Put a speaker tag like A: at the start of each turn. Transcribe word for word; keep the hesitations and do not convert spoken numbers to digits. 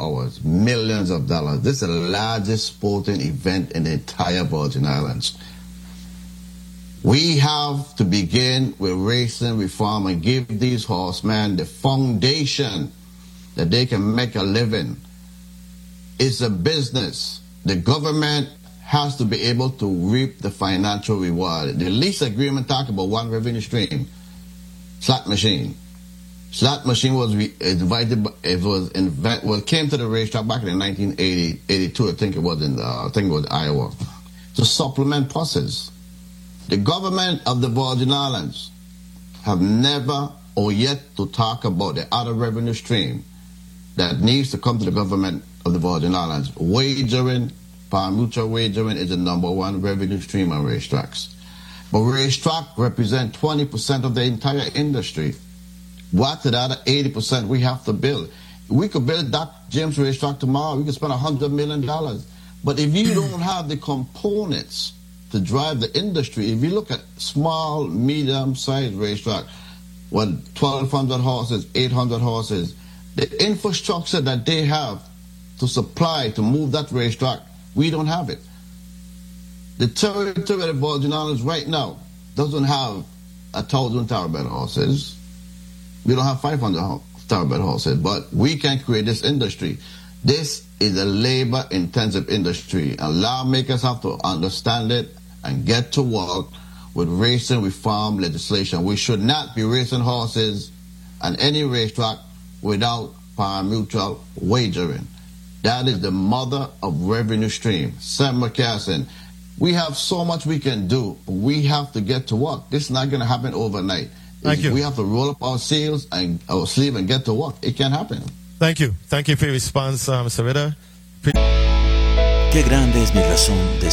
A: hours, millions of dollars. This is the largest sporting event in the entire Virgin Islands. We have to begin with racing reform and give these horsemen the foundation that they can make a living. It's a business. The government has to be able to reap the financial reward. The lease agreement talked about one revenue stream, slot machine. Slot machine was re- invited. It was invent. Well, came to the racetrack back in nineteen eighty, eighty-two. I think it was in. The, I think it was Iowa, to supplement buses. The government of the Virgin Islands have never or yet to talk about the other revenue stream that needs to come to the government of the Virgin Islands. Wagering, pari-mutuel wagering is the number one revenue stream on racetracks. But racetrack represent twenty percent of the entire industry. What's the other eighty percent we have to build? We could build Doc James racetrack tomorrow. We could spend one hundred million dollars. But if you don't have the components to drive the industry, if you look at small, medium-sized racetrack, well, twelve hundred horses, eight hundred horses, the infrastructure that they have to supply, to move that racetrack, we don't have it. The territory of the Virgin Islands right now doesn't have a thousand thoroughbred horses. We don't have five hundred thoroughbred horses, but we can create this industry. This is a labor-intensive industry, and lawmakers have to understand it and get to work with racing reform legislation. We should not be racing horses on any racetrack without pari-mutuel wagering. That is the mother of revenue stream. Sam McCarson, we have so much we can do, but we have to get to work. This is not going to happen overnight.
B: Thank you.
A: We have to roll up our sleeves and our sleeve and get to work. It can happen.
B: Thank you. Thank you for your response, uh, Mister Ritter.
C: Qué grande es mi razón de